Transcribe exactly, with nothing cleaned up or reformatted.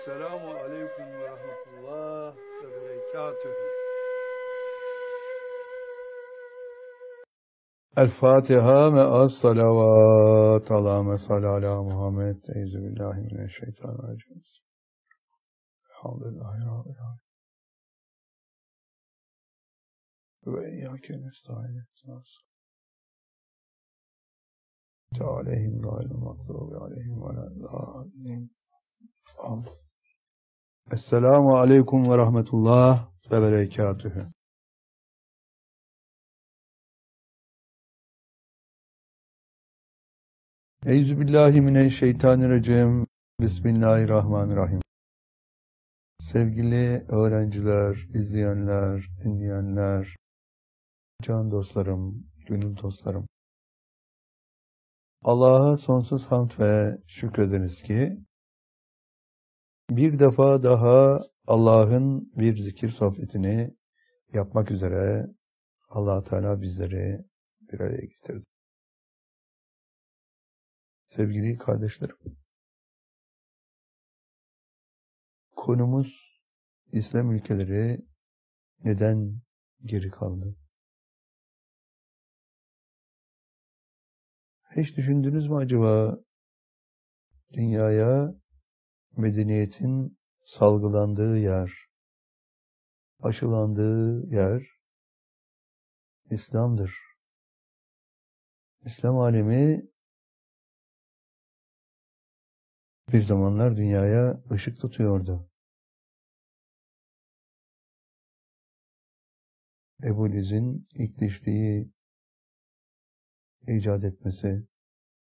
Selamu aleyküm ve rahmetullah ve berekatühü. El Fatiha ve az salavat. Allahümme salli ala Muhammed. Euzubillahimineşşeytanirracim. Elhamdülillahi Rabbil alemin. Ve iyyâke nestaîn. Aleyhim gâyril mağdûbi aleyhim ve lâ-ddâllîn. Amin. Esselamu aleyküm ve rahmetullah ve berekatühü. Euzubillahimineşşeytanirracim. Bismillahirrahmanirrahim. Sevgili öğrenciler, izleyenler, dinleyenler, can dostlarım, gönül dostlarım. Allah'a sonsuz hamd ve şükrediniz ki bir defa daha Allah'ın bir zikir sohbetini yapmak üzere Allah Teala bizleri bir araya getirdi. Sevgili kardeşlerim, konumuz İslam ülkeleri neden geri kaldı? Hiç düşündünüz mü acaba dünyaya medeniyetin salgılandığı yer, aşılandığı yer İslam'dır. İslam alemi bir zamanlar dünyaya ışık tutuyordu. Ebu Liz'in ilk dişliği icat etmesi,